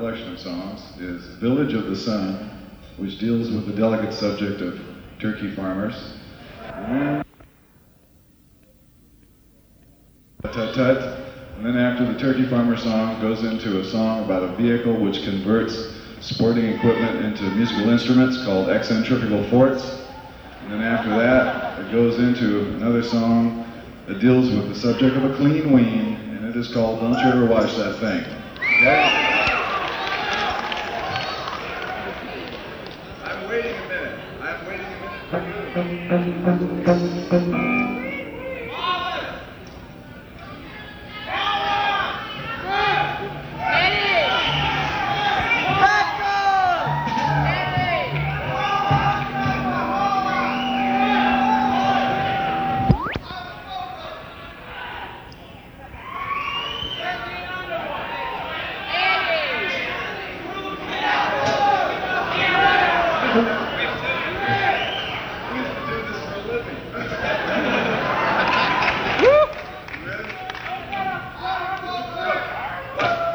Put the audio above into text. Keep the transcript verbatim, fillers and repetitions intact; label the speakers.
Speaker 1: collection of songs is Village of the Sun, which deals with the delicate subject of turkey farmers. Tut tut. And then after the turkey farmer song goes into a song about a vehicle which converts sporting equipment into musical instruments called Eccentrical Forts. And then after that, it goes into another song that deals with the subject of a clean ween, and it is called Don't You Ever Wash That Thing. Okay? I'm waiting a minute. I'm waiting a minute for you.